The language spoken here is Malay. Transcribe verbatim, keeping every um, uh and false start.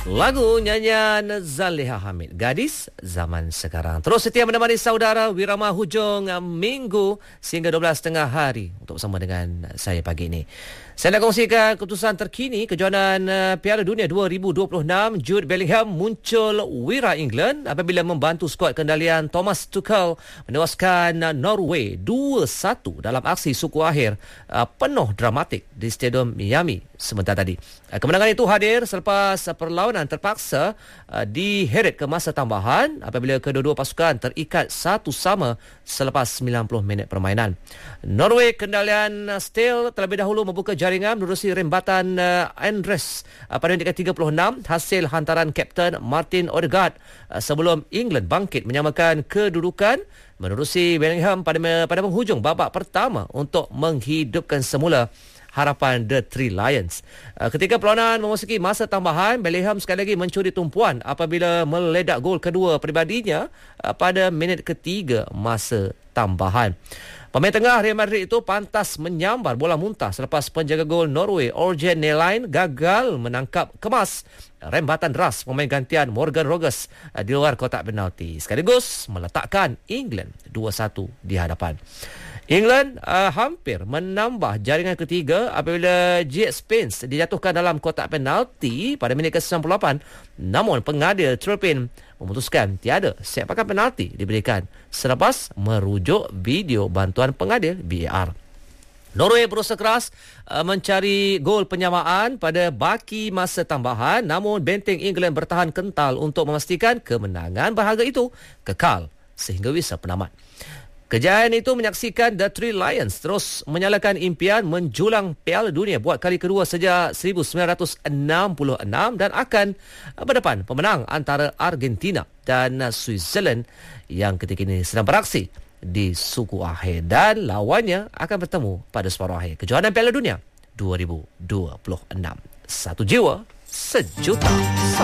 Lagu nyanyian Zaliha Hamid, Gadis Zaman Sekarang. Terus setia menemani saudara Wirama hujung minggu sehingga dua belas tiga puluh hari untuk bersama dengan saya pagi ini. Saya nak kongsikan keputusan terkini kejohanan uh, Piala Dunia dua ribu dua puluh enam. Jude Bellingham muncul wira England apabila membantu skuad kendalian Thomas Tuchel menewaskan uh, Norway dua satu dalam aksi suku akhir uh, penuh dramatik di Stadium Miami sebentar tadi. Uh, kemenangan itu hadir selepas uh, perlawanan terpaksa uh, diheret ke masa tambahan apabila kedua-dua pasukan terikat satu sama selepas sembilan puluh minit permainan. Norway kendalian uh, Steele terlebih dahulu membuka jaringan menerusi rembatan uh, Andres uh, pada minit ke tiga puluh enam hasil hantaran Kapten Martin Odegaard uh, sebelum England bangkit menyamakan kedudukan menerusi Bellingham pada pada penghujung babak pertama untuk menghidupkan semula harapan The Three Lions. Uh, ketika perlawanan memasuki masa tambahan, Bellingham sekali lagi mencuri tumpuan apabila meledak gol kedua peribadinya uh, pada minit ketiga masa tambahan. Pemain tengah Real Madrid itu pantas menyambar bola muntah selepas penjaga gol Norway Orjan Nelain gagal menangkap kemas rembatan deras pemain gantian Morgan Rogers di luar kotak penalti, sekaligus meletakkan England dua satu di hadapan. England uh, hampir menambah jaringan ketiga apabila J. Spence dijatuhkan dalam kotak penalti pada minit ke sembilan puluh lapan. Namun pengadil Turpin memutuskan tiada sepakan penalti diberikan selepas merujuk video bantuan pengadil V A R. Norway berusaha keras uh, mencari gol penyamaan pada baki masa tambahan, namun benteng England bertahan kental untuk memastikan kemenangan berharga itu kekal sehingga wisa penamat. Kejayaan itu menyaksikan The Three Lions terus menyalakan impian menjulang Piala Dunia buat kali kedua sejak seribu sembilan ratus enam puluh enam dan akan berdepan pemenang antara Argentina dan Switzerland yang ketika ini sedang beraksi di suku akhir dan lawannya akan bertemu pada separuh akhir kejohanan Piala Dunia dua ribu dua puluh enam. Satu jiwa, sejuta